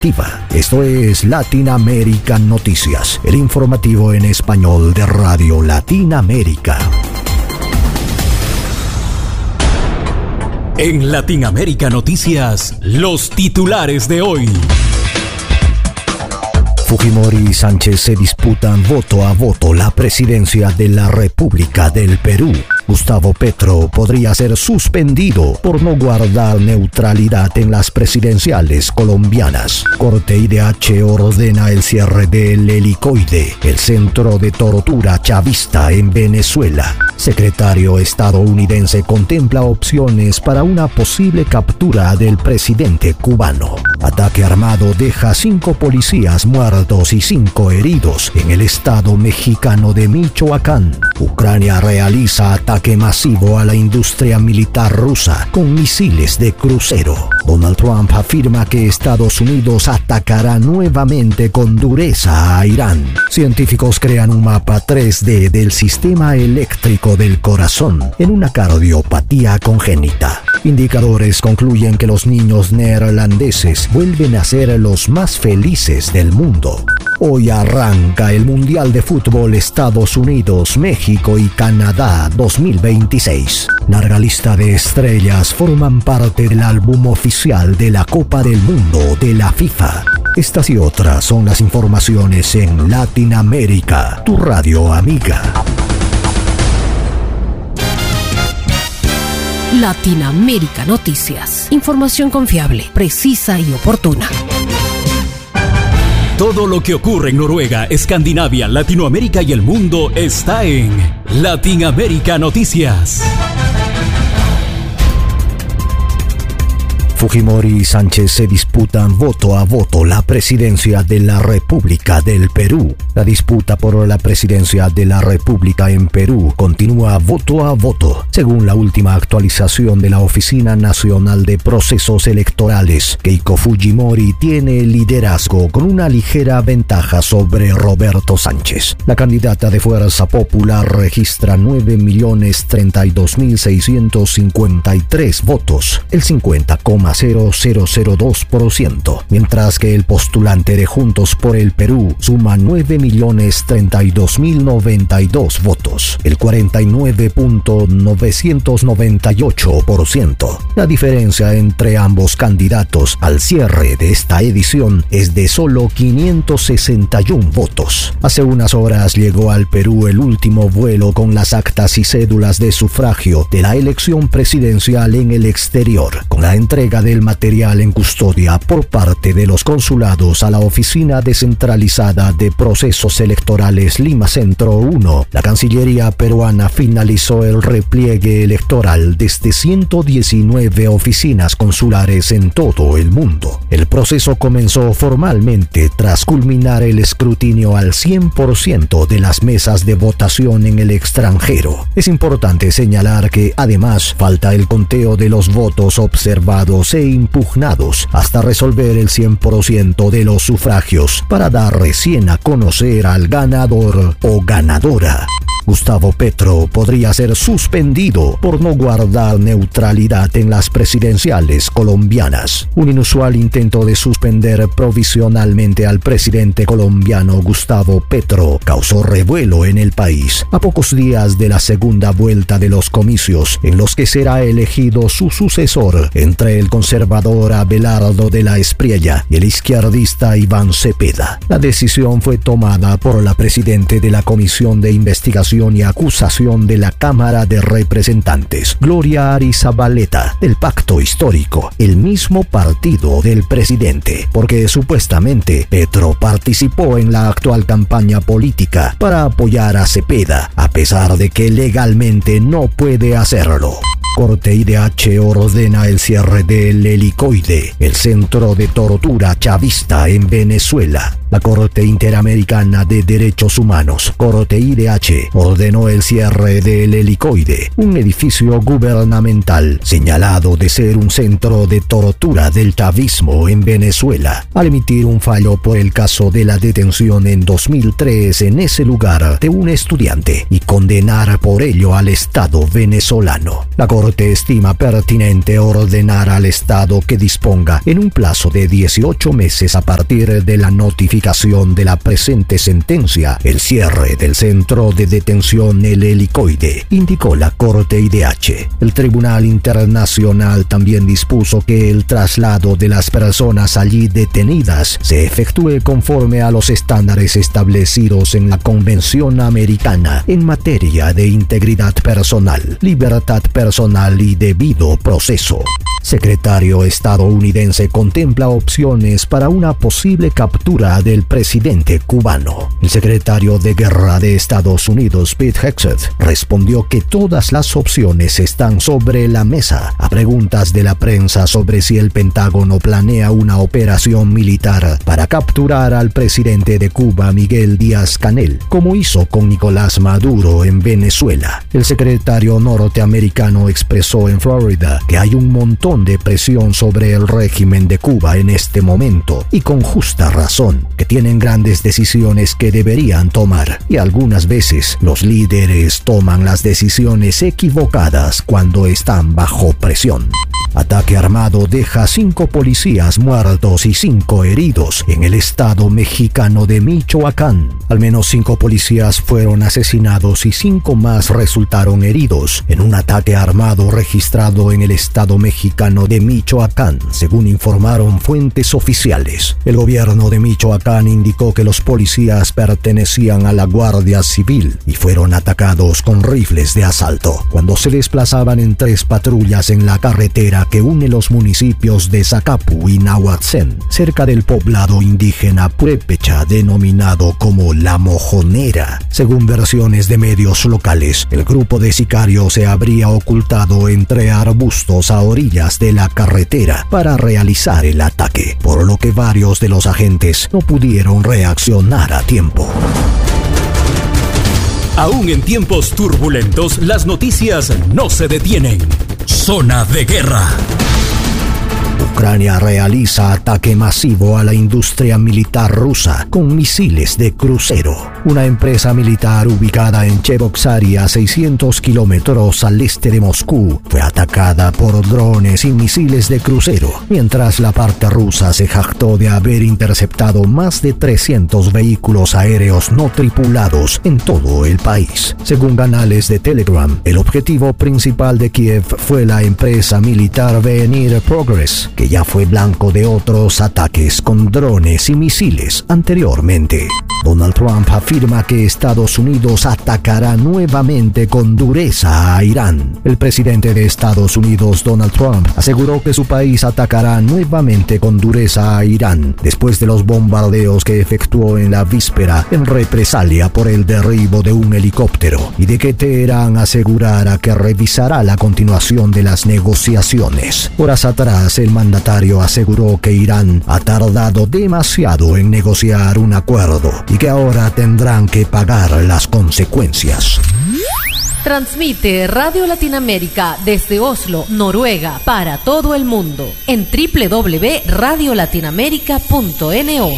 Esto es Latinoamérica Noticias, el informativo en español de Radio Latinoamérica. En Latinoamérica Noticias, los titulares de hoy. Fujimori y Sánchez se disputan voto a voto la presidencia de la República del Perú. Gustavo Petro podría ser suspendido por no guardar neutralidad en las presidenciales colombianas. Corte IDH ordena el cierre del Helicoide, el centro de tortura chavista en Venezuela. Secretario estadounidense contempla opciones para una posible captura del presidente cubano. Ataque armado deja 5 policías muertos y 5 heridos en el estado mexicano de Michoacán. Ucrania realiza ataque masivo a la industria militar rusa con misiles de crucero. Donald Trump afirma que Estados Unidos atacará nuevamente con dureza a Irán. Científicos crean un mapa 3D del sistema eléctrico del corazón en una cardiopatía congénita. Indicadores concluyen que los niños neerlandeses vuelven a ser los más felices del mundo. Hoy arranca el Mundial de Fútbol Estados Unidos, México y Canadá 2026. Larga lista de estrellas forman parte del álbum oficial de la Copa del Mundo de la FIFA. Estas y otras son las informaciones en Latinoamérica, tu radio amiga. Latinoamérica Noticias. Información confiable, precisa y oportuna. Todo lo que ocurre en Noruega, Escandinavia, Latinoamérica y el mundo está en Latinoamérica Noticias. Fujimori y Sánchez se disputan voto a voto la presidencia de la República del Perú. La disputa por la presidencia de la República en Perú continúa voto a voto. Según la última actualización de la Oficina Nacional de Procesos Electorales, Keiko Fujimori tiene el liderazgo con una ligera ventaja sobre Roberto Sánchez. La candidata de Fuerza Popular registra 9.032.653 votos, el 50,0002%, mientras que el postulante de Juntos por el Perú suma 9.032.092 votos, el 49,998%. La diferencia entre ambos candidatos al cierre de esta edición es de solo 561 votos. Hace unas horas llegó al Perú el último vuelo con las actas y cédulas de sufragio de la elección presidencial en el exterior, con la entrega del material en custodia por parte de los consulados a la Oficina Descentralizada de Procesos Electorales Lima Centro 1. La Cancillería peruana finalizó el repliegue electoral desde 119 oficinas consulares en todo el mundo. El proceso comenzó formalmente tras culminar el escrutinio al 100% de las mesas de votación en el extranjero. Es importante señalar que además falta el conteo de los votos observados e impugnados hasta resolver el 100% de los sufragios para dar recién a conocer al ganador o ganadora. Gustavo Petro podría ser suspendido por no guardar neutralidad en las presidenciales colombianas. Un inusual intento de suspender provisionalmente al presidente colombiano Gustavo Petro causó revuelo en el país, a pocos días de la segunda vuelta de los comicios en los que será elegido su sucesor entre el conservador Abelardo de la Espriella y el izquierdista Iván Cepeda. La decisión fue tomada por la presidenta de la Comisión de Investigación y Acusación de la Cámara de Representantes, Gloria Arizabaleta, del Pacto Histórico, el mismo partido del presidente, porque supuestamente Petro participó en la actual campaña política para apoyar a Cepeda, a pesar de que legalmente no puede hacerlo. Corte IDH ordena el cierre del Helicoide, el centro de tortura chavista en Venezuela. La Corte Interamericana de Derechos Humanos, Corte IDH, ordenó el cierre del Helicoide, un edificio gubernamental señalado de ser un centro de tortura del chavismo en Venezuela, al emitir un fallo por el caso de la detención en 2003 en ese lugar de un estudiante y condenar por ello al Estado venezolano. La Corte estima pertinente ordenar al Estado que disponga en un plazo de 18 meses a partir de la notificación de la presente sentencia el cierre del centro de detención El Helicoide, indicó la Corte IDH. El Tribunal Internacional también dispuso que el traslado de las personas allí detenidas se efectúe conforme a los estándares establecidos en la Convención Americana en materia de integridad personal, libertad personal y debido proceso. Secretario estadounidense contempla opciones para una posible captura del presidente cubano. El secretario de Guerra de Estados Unidos, Pete Hegseth, respondió que todas las opciones están sobre la mesa a preguntas de la prensa sobre si el Pentágono planea una operación militar para capturar al presidente de Cuba, Miguel Díaz-Canel, como hizo con Nicolás Maduro en Venezuela. El secretario norteamericano expresó en Florida que hay un montón de presión sobre el régimen de Cuba en este momento, y con justa razón, que tienen grandes decisiones que deberían tomar, y algunas veces los líderes toman las decisiones equivocadas cuando están bajo presión. Ataque armado deja 5 policías muertos y 5 heridos en el estado mexicano de Michoacán. Al menos 5 policías fueron asesinados y 5 más resultaron heridos en un ataque armado registrado en el estado mexicano de Michoacán, según informaron fuentes oficiales. El gobierno de Michoacán indicó que los policías pertenecían a la Guardia Civil y fueron atacados con rifles de asalto cuando se desplazaban en 3 patrullas en la carretera que une los municipios de Zacapu y Nahuatzén, cerca del poblado indígena purépecha denominado como La Mojonera. Según versiones de medios locales, el grupo de sicarios se habría ocultado entre arbustos a orillas de la carretera para realizar el ataque, por lo que varios de los agentes no pudieron reaccionar a tiempo. Aún en tiempos turbulentos, las noticias no se detienen. Zona de guerra. Ucrania realiza ataque masivo a la industria militar rusa con misiles de crucero. Una empresa militar ubicada en Cheboksary, a 600 kilómetros al este de Moscú, fue atacada por drones y misiles de crucero, mientras la parte rusa se jactó de haber interceptado más de 300 vehículos aéreos no tripulados en todo el país. Según canales de Telegram, el objetivo principal de Kiev fue la empresa militar Venir Progress, que ya fue blanco de otros ataques con drones y misiles anteriormente. Donald Trump afirma que Estados Unidos atacará nuevamente con dureza a Irán. El presidente de Estados Unidos, Donald Trump, aseguró que su país atacará nuevamente con dureza a Irán después de los bombardeos que efectuó en la víspera en represalia por el derribo de un helicóptero, y de que Teherán asegurara que revisará la continuación de las negociaciones. Horas atrás, el mandatario aseguró que Irán ha tardado demasiado en negociar un acuerdo y que ahora tendrán que pagar las consecuencias. Transmite Radio Latinoamérica desde Oslo, Noruega, para todo el mundo en www.radiolatinoamerica.no.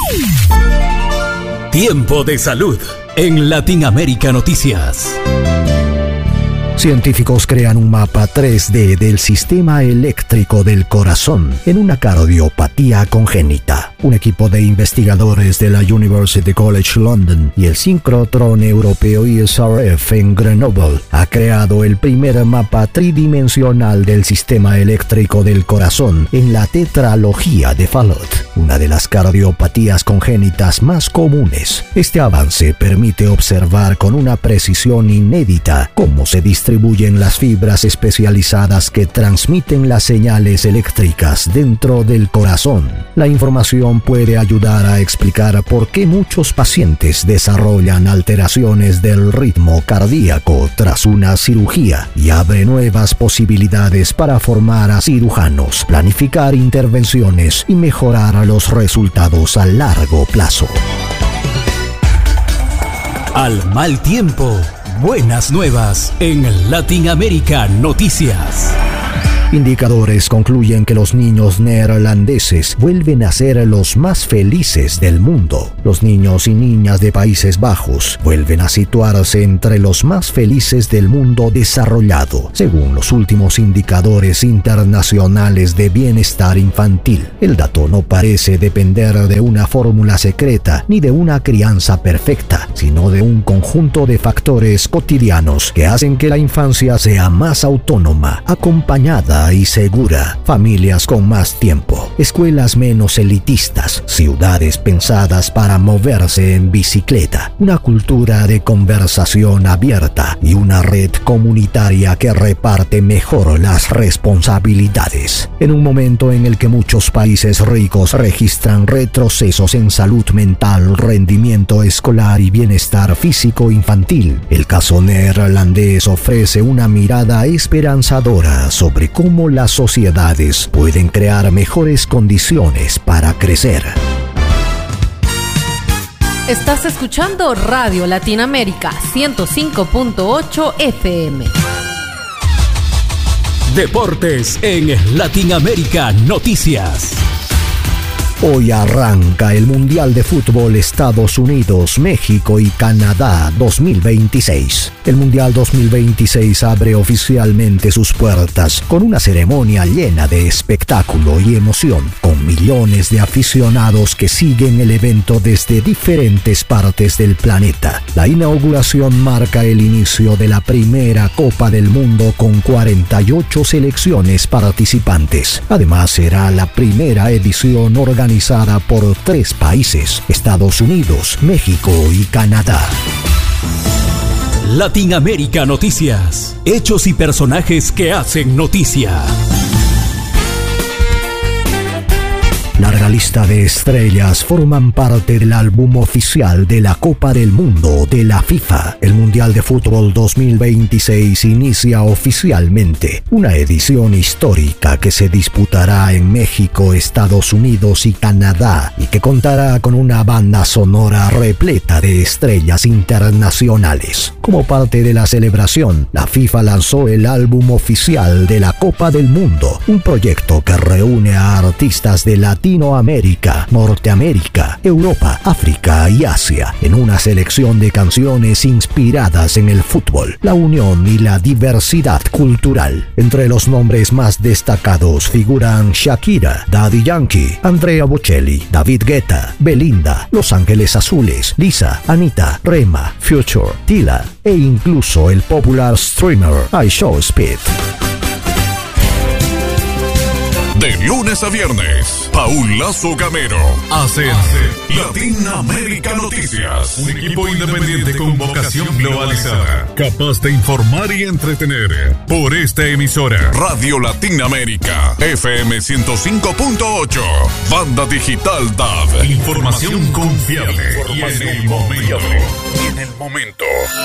Tiempo de salud en Latinoamérica Noticias. Científicos crean un mapa 3D del sistema eléctrico del corazón en una cardiopatía congénita. Un equipo de investigadores de la University College London y el sincrotrón europeo ESRF en Grenoble ha creado el primer mapa tridimensional del sistema eléctrico del corazón en la tetralogía de Fallot, una de las cardiopatías congénitas más comunes. Este avance permite observar con una precisión inédita cómo se distribuye distribuyen las fibras especializadas que transmiten las señales eléctricas dentro del corazón. La información puede ayudar a explicar por qué muchos pacientes desarrollan alteraciones del ritmo cardíaco tras una cirugía y abre nuevas posibilidades para formar a cirujanos, planificar intervenciones y mejorar los resultados a largo plazo. Al mal tiempo, buenas nuevas en Latinoamérica Noticias. Indicadores concluyen que los niños neerlandeses vuelven a ser los más felices del mundo. Los niños y niñas de Países Bajos vuelven a situarse entre los más felices del mundo desarrollado, según los últimos indicadores internacionales de bienestar infantil. El dato no parece depender de una fórmula secreta ni de una crianza perfecta, sino de un conjunto de factores cotidianos que hacen que la infancia sea más autónoma, acompañada y segura, familias con más tiempo, escuelas menos elitistas, ciudades pensadas para moverse en bicicleta, una cultura de conversación abierta y una red comunitaria que reparte mejor las responsabilidades. En un momento en el que muchos países ricos registran retrocesos en salud mental, rendimiento escolar y bienestar físico infantil, el caso neerlandés ofrece una mirada esperanzadora sobre cómo las sociedades pueden crear mejores condiciones para crecer. Estás escuchando Radio Latinoamérica 105.8 FM. Deportes en Latinoamérica Noticias. Hoy arranca el Mundial de Fútbol Estados Unidos, México y Canadá 2026. El Mundial 2026 abre oficialmente sus puertas con una ceremonia llena de espectáculo y emoción, con millones de aficionados que siguen el evento desde diferentes partes del planeta. La inauguración marca el inicio de la primera Copa del Mundo con 48 selecciones participantes. Además, será la primera edición organizada por 3 países: Estados Unidos, México y Canadá. Latinoamérica Noticias. Hechos y personajes que hacen noticia. Larga lista de estrellas forman parte del álbum oficial de la Copa del Mundo de la FIFA. El Mundial de Fútbol 2026 inicia oficialmente, una edición histórica que se disputará en México, Estados Unidos y Canadá, y que contará con una banda sonora repleta de estrellas internacionales. Como parte de la celebración, la FIFA lanzó el álbum oficial de la Copa del Mundo, un proyecto que reúne a artistas de Latinoamérica, Norteamérica, Europa, África y Asia en una selección de canciones inspiradas en el fútbol, la unión y la diversidad cultural. Entre los nombres más destacados figuran Shakira, Daddy Yankee, Andrea Bocelli, David Guetta, Belinda, Los Ángeles Azules, Lisa, Anita, Rema, Future, Tila e incluso el popular streamer iShowSpeed. De lunes a viernes, Paul Lazo Gamero hace Latinoamérica Noticias. Un equipo independiente con vocación globalizada, capaz de informar y entretener. Por esta emisora, Radio Latinoamérica, FM 105.8, Banda Digital DAB. Información confiable. Y en el momento.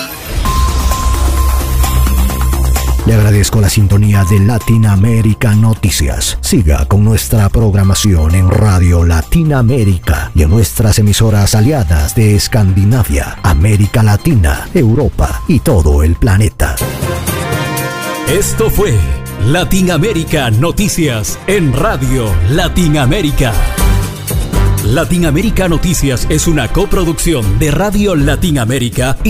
Le agradezco la sintonía de Latinoamérica Noticias. Siga con nuestra programación en Radio Latinoamérica y en nuestras emisoras aliadas de Escandinavia, América Latina, Europa y todo el planeta. Esto fue Latinoamérica Noticias en Radio Latinoamérica. Latinoamérica Noticias es una coproducción de Radio Latinoamérica y